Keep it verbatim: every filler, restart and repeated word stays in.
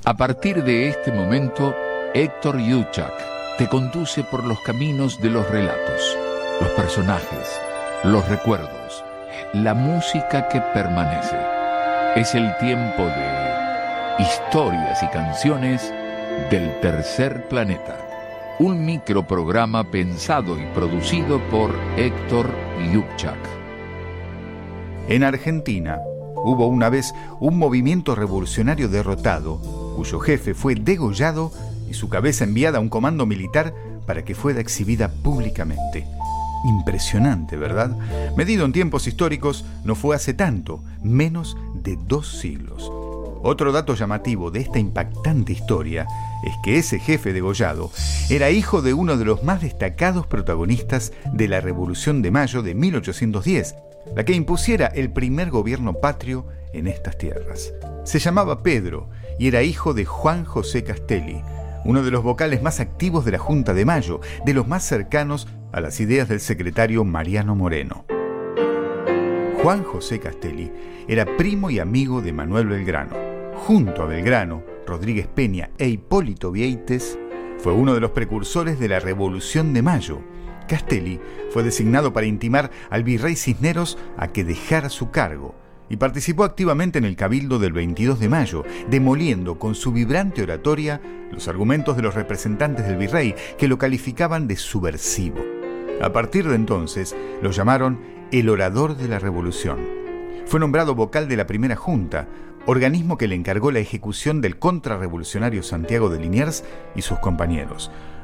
A partir de este momento, Héctor Yuchak te conduce por los caminos de los relatos, los personajes, los recuerdos, la música que permanece. Es el tiempo de historias y canciones del tercer planeta. Un microprograma pensado y producido por Héctor Yuchak. En Argentina hubo una vez un movimiento revolucionario derrotado, cuyo jefe fue degollado y su cabeza enviada a un comando militar para que fuera exhibida públicamente. Impresionante, ¿verdad? Medido en tiempos históricos, no fue hace tanto, menos de dos siglos. Otro dato llamativo de esta impactante historia es que ese jefe degollado era hijo de uno de los más destacados protagonistas de la Revolución de Mayo de mil ochocientos diez, la que impusiera el primer gobierno patrio en estas tierras. Se llamaba Pedro y era hijo de Juan José Castelli, uno de los vocales más activos de la Junta de Mayo, de los más cercanos a las ideas del secretario Mariano Moreno. Juan José Castelli era primo y amigo de Manuel Belgrano. Junto a Belgrano, Rodríguez Peña e Hipólito Vieites, fue uno de los precursores de la Revolución de Mayo. Castelli fue designado para intimar al virrey Cisneros a que dejara su cargo y participó activamente en el Cabildo del veintidós de mayo, demoliendo con su vibrante oratoria los argumentos de los representantes del virrey, que lo calificaban de subversivo. A partir de entonces lo llamaron el orador de la Revolución. Fue nombrado vocal de la primera Junta, organismo que le encargó la ejecución del contrarrevolucionario Santiago de Liniers y sus compañeros.